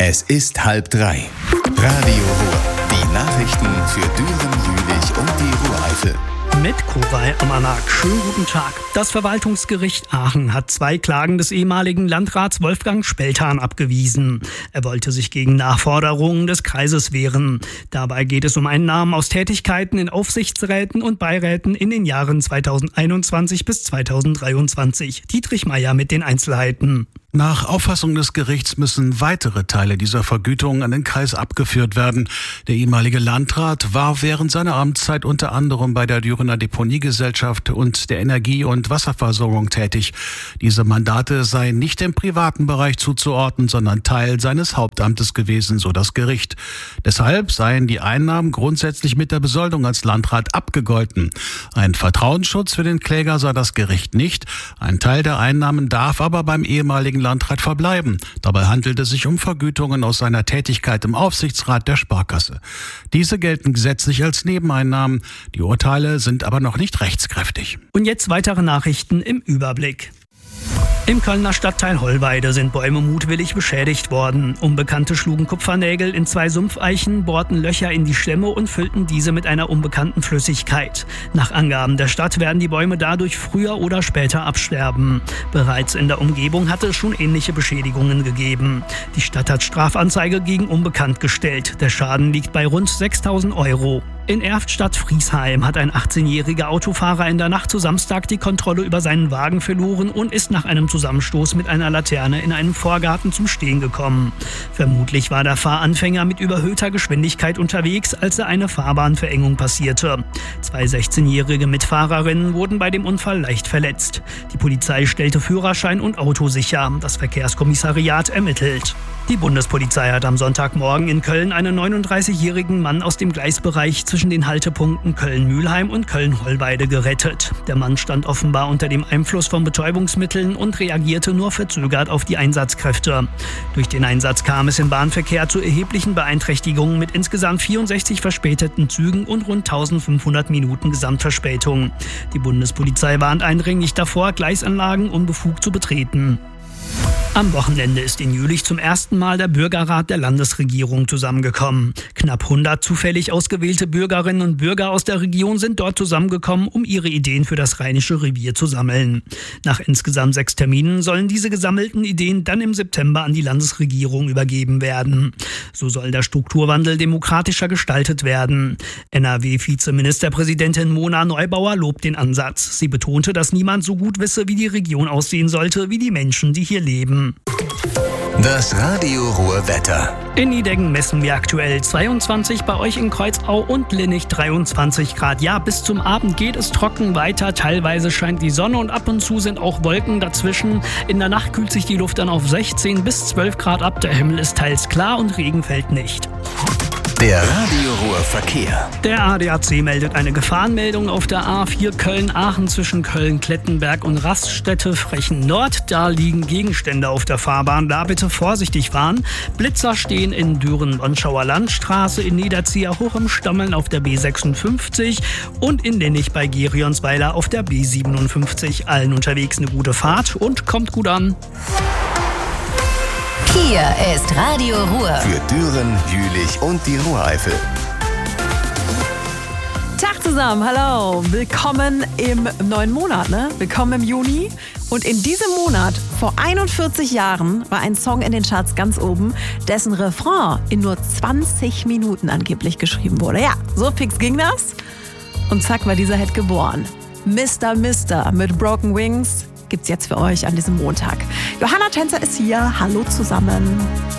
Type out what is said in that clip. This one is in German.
Es ist 2:30. Radio Ruhr. Die Nachrichten für Düren, Jülich und die Ruhr-Eifel. Mit Kowal Amanak. Schönen guten Tag. Das Verwaltungsgericht Aachen hat 2 Klagen des ehemaligen Landrats Wolfgang Speltan abgewiesen. Er wollte sich gegen Nachforderungen des Kreises wehren. Dabei geht es um Einnahmen aus Tätigkeiten in Aufsichtsräten und Beiräten in den Jahren 2021 bis 2023. Dietrich Meyer mit den Einzelheiten. Nach Auffassung des Gerichts müssen weitere Teile dieser Vergütung an den Kreis abgeführt werden. Der ehemalige Landrat war während seiner Amtszeit unter anderem bei der Dürener Deponiegesellschaft und der Energie- und Wasserversorgung tätig. Diese Mandate seien nicht im privaten Bereich zuzuordnen, sondern Teil seines Hauptamtes gewesen, so das Gericht. Deshalb seien die Einnahmen grundsätzlich mit der Besoldung als Landrat abgegolten. Ein Vertrauensschutz für den Kläger sah das Gericht nicht. Ein Teil der Einnahmen darf aber beim ehemaligen Landrat verbleiben. Dabei handelt es sich um Vergütungen aus seiner Tätigkeit im Aufsichtsrat der Sparkasse. Diese gelten gesetzlich als Nebeneinnahmen. Die Urteile sind aber noch nicht rechtskräftig. Und jetzt weitere Nachrichten im Überblick. Im Kölner Stadtteil Hollweide sind Bäume mutwillig beschädigt worden. Unbekannte schlugen Kupfernägel in 2 Sumpfeichen, bohrten Löcher in die Stämme und füllten diese mit einer unbekannten Flüssigkeit. Nach Angaben der Stadt werden die Bäume dadurch früher oder später absterben. Bereits in der Umgebung hatte es schon ähnliche Beschädigungen gegeben. Die Stadt hat Strafanzeige gegen Unbekannt gestellt. Der Schaden liegt bei rund 6.000 €. In Erftstadt-Friesheim hat ein 18-jähriger Autofahrer in der Nacht zu Samstag die Kontrolle über seinen Wagen verloren und ist nach einem Zusammenstoß mit einer Laterne in einem Vorgarten zum Stehen gekommen. Vermutlich war der Fahranfänger mit überhöhter Geschwindigkeit unterwegs, als er eine Fahrbahnverengung passierte. 2 16-jährige Mitfahrerinnen wurden bei dem Unfall leicht verletzt. Die Polizei stellte Führerschein und Auto sicher. Das Verkehrskommissariat ermittelt. Die Bundespolizei hat am Sonntagmorgen in Köln einen 39-jährigen Mann aus dem Gleisbereich zwischen den Haltepunkten Köln-Mühlheim und Köln-Hollweide gerettet. Der Mann stand offenbar unter dem Einfluss von Betäubungsmitteln und reagierte nur verzögert auf die Einsatzkräfte. Durch den Einsatz kam es im Bahnverkehr zu erheblichen Beeinträchtigungen mit insgesamt 64 verspäteten Zügen und rund 1500 Minuten Gesamtverspätung. Die Bundespolizei warnt eindringlich davor, Gleisanlagen unbefugt zu betreten. Am Wochenende ist in Jülich zum ersten Mal der Bürgerrat der Landesregierung zusammengekommen. Knapp 100 zufällig ausgewählte Bürgerinnen und Bürger aus der Region sind dort zusammengekommen, um ihre Ideen für das Rheinische Revier zu sammeln. Nach insgesamt 6 Terminen sollen diese gesammelten Ideen dann im September an die Landesregierung übergeben werden. So soll der Strukturwandel demokratischer gestaltet werden. NRW-Vizeministerpräsidentin Mona Neubauer lobt den Ansatz. Sie betonte, dass niemand so gut wisse, wie die Region aussehen sollte, wie die Menschen, die hier leben. Das Radio Ruhr Wetter. In Nideggen messen wir aktuell 22, bei euch in Kreuzau und Linnich 23 Grad. Ja, bis zum Abend geht es trocken weiter. Teilweise scheint die Sonne und ab und zu sind auch Wolken dazwischen. In der Nacht kühlt sich die Luft dann auf 16 bis 12 Grad ab. Der Himmel ist teils klar und Regen fällt nicht. Der Radio Ruhr Verkehr. Der ADAC meldet eine Gefahrenmeldung auf der A4 Köln-Aachen zwischen Köln-Klettenberg und Raststätte-Frechen-Nord. Da liegen Gegenstände auf der Fahrbahn. Da bitte vorsichtig fahren. Blitzer stehen in Düren-Bonschauer Landstraße, in Niederzieher hoch im Stammeln auf der B56 und in Linnich bei Gerionsweiler auf der B57. Allen unterwegs eine gute Fahrt und kommt gut an. Hier ist Radio Ruhr. Für Düren, Jülich und die Ruhr-Eifel. Tag zusammen, hallo. Willkommen im neuen Monat, ne? Willkommen im Juni. Und in diesem Monat, vor 41 Jahren, war ein Song in den Charts ganz oben, dessen Refrain in nur 20 Minuten angeblich geschrieben wurde. Ja, so fix ging das. Und zack war dieser Hit geboren. Mr. Mister mit Broken Wings gibt's jetzt für euch an diesem Montag. Johanna Tänzer ist hier. Hallo zusammen.